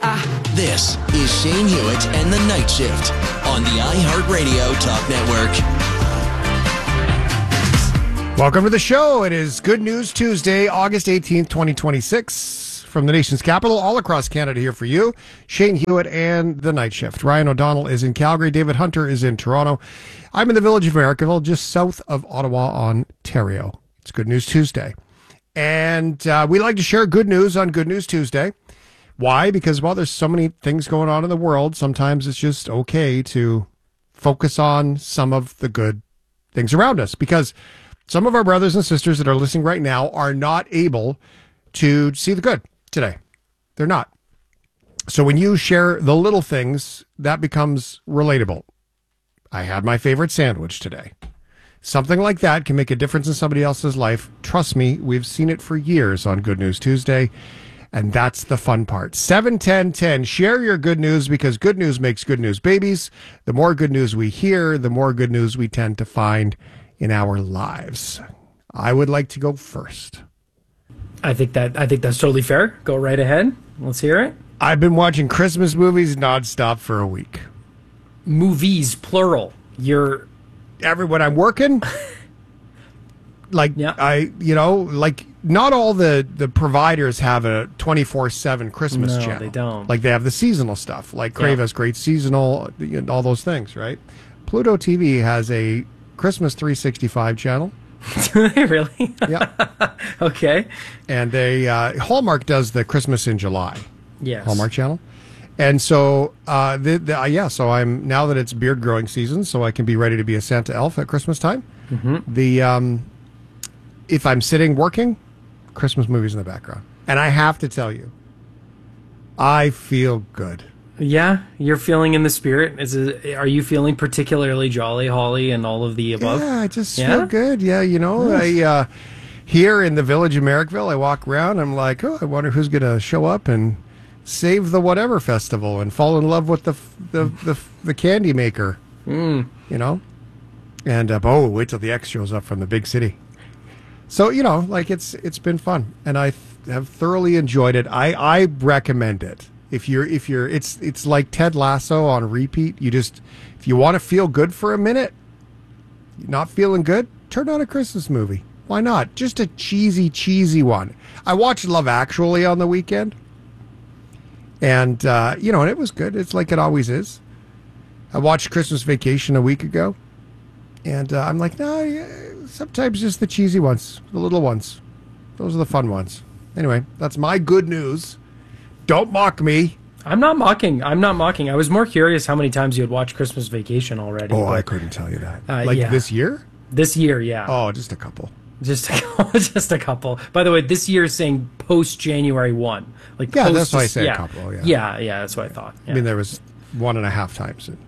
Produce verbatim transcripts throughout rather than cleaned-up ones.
This is Shane Hewitt and the Night Shift on the iHeartRadio Talk Network. Welcome to the show. It is Good News Tuesday, August eighteenth, twenty twenty-six. From the nation's capital, all across Canada here for you. Shane Hewitt and the Night Shift. Ryan O'Donnell is in Calgary. David Hunter is in Toronto. I'm in the village of Marrickville, just south of Ottawa, Ontario. It's Good News Tuesday. And uh, we like to share good news on Good News Tuesday. Why? Because, well, there's so many things going on in the world. Sometimes it's just okay to focus on some of the good things around us. Because some of our brothers and sisters that are listening right now are not able to see the good today. They're not. So when you share the little things, that becomes relatable. I had my favorite sandwich today. Something like that can make a difference in somebody else's life. Trust me, we've seen it for years on Good News Tuesday. And that's the fun part. seven ten ten. Share your good news, because good news makes good news babies. The more good news we hear, the more good news we tend to find in our lives. I would like to go first. I think that I think that's totally fair. Go right ahead. Let's hear it. I've been watching Christmas movies nonstop for a week. Movies, plural. You're every when I'm working. Like yeah. I, you know, like not all the, the providers have a twenty-four seven Christmas no, channel. They don't. Like they have the seasonal stuff, like Crave has yeah. great seasonal, all those things, right? Pluto T V has a Christmas three sixty-five channel. Do they really? Yeah. Okay. And they uh, Hallmark does the Christmas in July. Yes. Hallmark channel. And so, uh, the, the, uh, yeah, so I'm now that it's beard growing season, so I can be ready to be a Santa elf at Christmas time. Mm-hmm. The um, if I'm sitting working, Christmas movies in the background, and I have to tell you, I feel good. Yeah, you're feeling in the spirit. Is it, are you feeling particularly jolly, holly, and all of the above? Yeah, I just yeah? feel good. Yeah, you know, nice. I uh, here in the village of Marrickville, I walk around. I'm like, oh, I wonder who's going to show up and save the whatever festival and fall in love with the the the, the candy maker. Mm. You know, and uh, oh, wait till the X shows up from the big city. So you know, like it's it's been fun, and I th- have thoroughly enjoyed it. I I recommend it. If you're, if you're, it's, it's like Ted Lasso on repeat. You just, if you want to feel good for a minute, you're not feeling good, turn on a Christmas movie. Why not? Just a cheesy, cheesy one. I watched Love Actually on the weekend, and uh, you know, and it was good. It's like it always is. I watched Christmas Vacation a week ago, and uh, I'm like, no, yeah, sometimes just the cheesy ones, the little ones. Those are the fun ones. Anyway, that's my good news. Don't mock me. I'm not mocking. I'm not mocking. I was more curious how many times you had watched Christmas Vacation already. Oh, but, I couldn't tell you that. Uh, like yeah. this year? This year, yeah. Oh, just a couple. Just a, just a couple. By the way, this year is saying post January first. Like yeah, post that's why I say yeah. a couple. Yeah. yeah, yeah, that's what I thought. Yeah. I mean, there was one and a half times in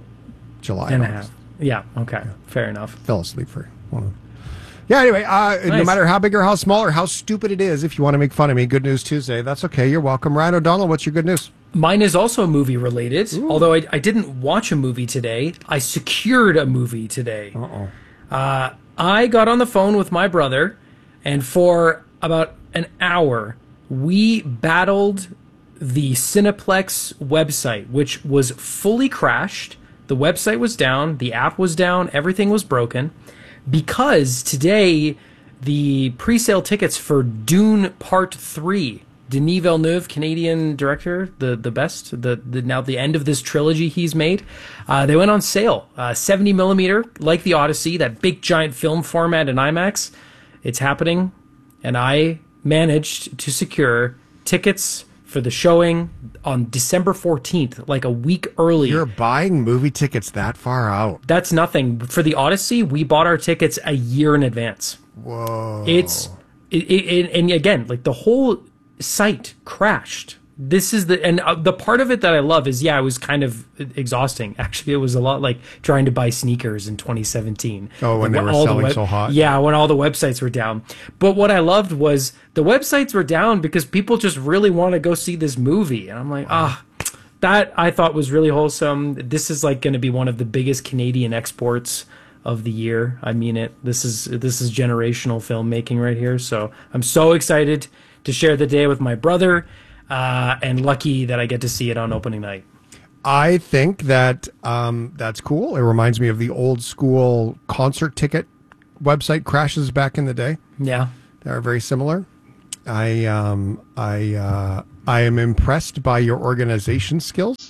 July. And a half. Yeah, okay. Yeah. Fair enough. Fell asleep for one of them. Yeah, anyway, uh, nice. No matter how big or how small or how stupid it is, if you want to make fun of me, Good News Tuesday, that's okay. You're welcome. Ryan O'Donnell, what's your good news? Mine is also movie related. Ooh. Although I, I didn't watch a movie today, I secured a movie today. Uh-oh. Uh, I got on the phone with my brother, and for about an hour, we battled the Cineplex website, which was fully crashed. The website was down, the app was down, everything was broken. Because today, the pre-sale tickets for Dune Part three, Denis Villeneuve, Canadian director, the the best, the, the now the end of this trilogy he's made, uh, they went on sale. Uh, seventy millimeter, like the Odyssey, that big giant film format in IMAX. It's happening, and I managed to secure tickets for the showing on December fourteenth, like a week early. You're buying movie tickets that far out. That's nothing. For the Odyssey, we bought our tickets a year in advance. Whoa. It's, it, it, and again, like the whole site crashed. This is the, and uh, the part of it that I love is, yeah, it was kind of exhausting. Actually, it was a lot like trying to buy sneakers in twenty seventeen. Oh, when like, they were all selling the web- so hot? Yeah, when all the websites were down. But what I loved was the websites were down because people just really want to go see this movie. And I'm like, ah, wow. That I thought was really wholesome. This is like going to be one of the biggest Canadian exports of the year. I mean it. This is, this is generational filmmaking right here. So I'm so excited to share the day with my brother. uh, and lucky that I get to see it on opening night. I think that um, that's cool. It reminds me of the old school concert ticket website crashes back in the day. Yeah. They are very similar. I um, I uh, I am impressed by your organization skills.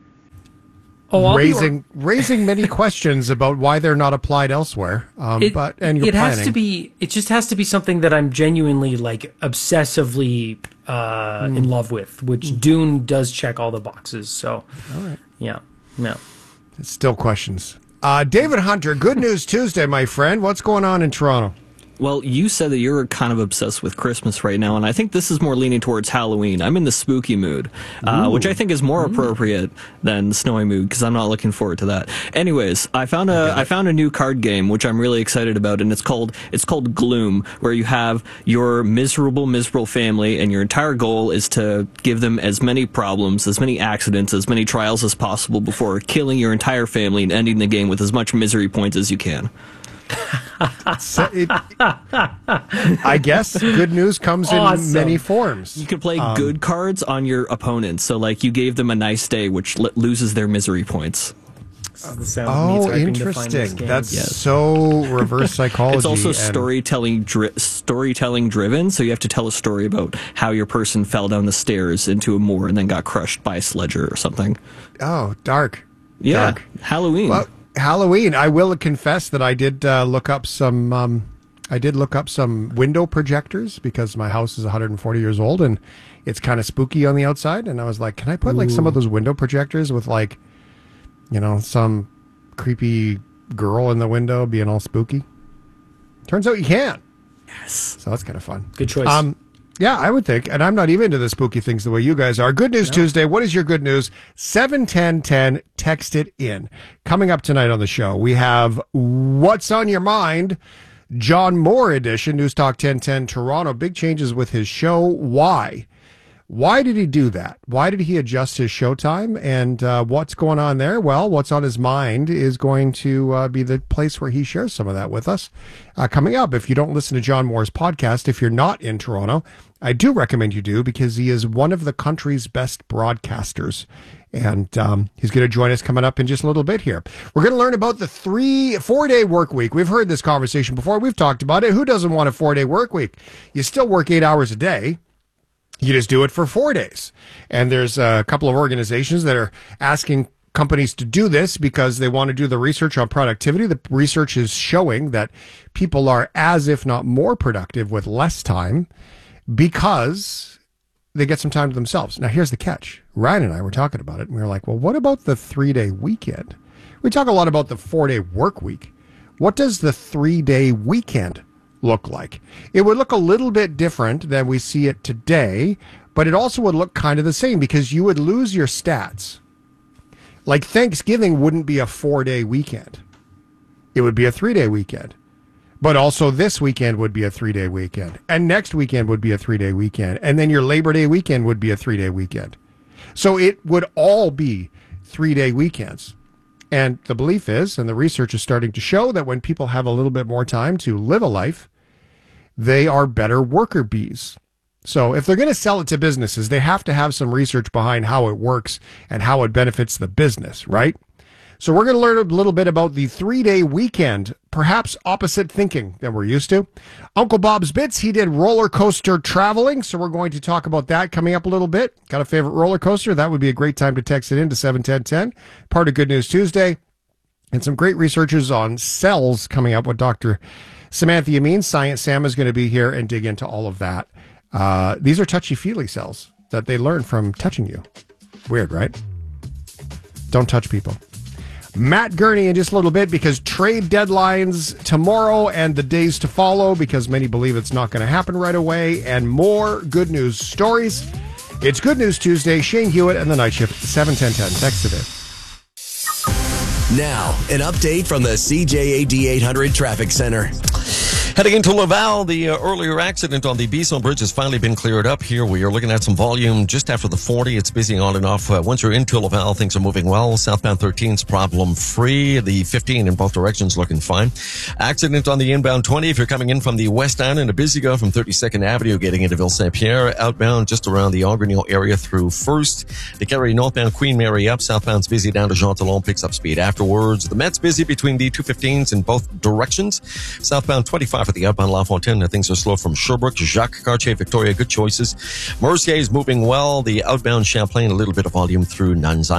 Oh, I'll raising or- raising many questions about why they're not applied elsewhere. Um, it, but and you're it has planning. to be. It just has to be something that I'm genuinely like obsessively uh, mm. in love with. Which mm. Dune does check all the boxes. So, all right, yeah, yeah. It's still questions. Uh, David Hunter, Good News Tuesday, my friend. What's going on in Toronto? Well, you said that you're kind of obsessed with Christmas right now, and I think this is more leaning towards Halloween. I'm in the spooky mood, uh, which I think is more appropriate than the snowy mood because I'm not looking forward to that. Anyways, I found a I found a new card game which I'm really excited about, and it's called it's called Gloom, where you have your miserable, miserable family, and your entire goal is to give them as many problems, as many accidents, as many trials as possible before killing your entire family and ending the game with as much misery points as you can. So it, I guess good news comes awesome. in many forms. You could play um, good cards on your opponents. So, like, you gave them a nice day, which l- loses their misery points. Oh, interesting. That's yes. so reverse psychology. It's also and... storytelling dri- storytelling driven. So you have to tell a story about how your person fell down the stairs into a moor and then got crushed by a sledger or something. Oh, dark. Yeah, dark. Halloween. Well, Halloween. I will confess that I did uh, look up some. Um, I did look up some window projectors because my house is one hundred forty years old and it's kind of spooky on the outside. And I was like, can I put like Ooh. some of those window projectors with like, you know, some creepy girl in the window being all spooky? Turns out you can. Yes. So that's kind of fun. Good choice. Um, yeah, I would think. And I'm not even into the spooky things the way you guys are. Good News no. Tuesday. What is your good news? seven ten ten. Text it in. Coming up tonight on the show, we have What's on Your Mind? John Moore edition. News Talk ten ten Toronto. Big changes with his show. Why? Why did he do that? Why did he adjust his showtime? And uh, what's going on there? Well, what's on his mind is going to uh, be the place where he shares some of that with us. Uh, coming up, if you don't listen to John Moore's podcast, if you're not in Toronto, I do recommend you do because he is one of the country's best broadcasters. And um, he's going to join us coming up in just a little bit here. We're going to learn about the three, four-day work week. We've heard this conversation before. We've talked about it. Who doesn't want a four-day work week? You still work eight hours a day. You just do it for four days. And there's a couple of organizations that are asking companies to do this because they want to do the research on productivity. The research is showing that people are as if not more productive with less time because they get some time to themselves. Now, here's the catch. Ryan and I were talking about it, and we were like, well, what about the three-day weekend? We talk a lot about the four-day work week. What does the three-day weekend look like? It would look a little bit different than we see it today, but it also would look kind of the same because you would lose your stats. Like Thanksgiving wouldn't be a four-day weekend. It would be a three-day weekend. But also this weekend would be a three-day weekend. And next weekend would be a three-day weekend. And then your Labor Day weekend would be a three-day weekend. So it would all be three-day weekends. And the belief is, and the research is starting to show, that when people have a little bit more time to live a life, they are better worker bees. So if they're going to sell it to businesses, they have to have some research behind how it works and how it benefits the business, right? So we're going to learn a little bit about the three-day weekend, perhaps opposite thinking than we're used to. Uncle Bob's Bits, he did roller coaster traveling, so we're going to talk about that coming up a little bit. Got a favorite roller coaster? That would be a great time to text it in to seven ten ten, part of Good News Tuesday. And some great researchers on cells coming up with Doctor Samantha Yamin. Science Sam is going to be here and dig into all of that. Uh, these are touchy-feely cells that they learn from touching you. Weird, right? Don't touch people. Matt Gurney in just a little bit because trade deadlines tomorrow and the days to follow because many believe it's not going to happen right away, and more good news stories. It's Good News Tuesday. Shane Hewitt and the Night Shift, seven ten ten. Text it in. Now, an update from the C J A D eight hundred Traffic Center. Heading into Laval, the uh, earlier accident on the Bison Bridge has finally been cleared up. Here we are looking at some volume just after the forty. It's busy on and off. Uh, once you're into Laval, things are moving well. Southbound thirteen is problem-free. The fifteen in both directions looking fine. Accident on the inbound twenty. If you're coming in from the west end, and a busy go from thirty-second Avenue getting into Ville-Saint-Pierre. Outbound just around the Augrignon area through First. To carry northbound Queen Mary up. Southbound's busy down to Jean Talon. Picks up speed afterwards. The Met's busy between the two fifteens in both directions. Southbound twenty-five at the outbound La Fontaine. Things are slow from Sherbrooke, Jacques, Cartier, Victoria. Good choices. Mercier is moving well. The outbound Champlain, a little bit of volume through Nanzai.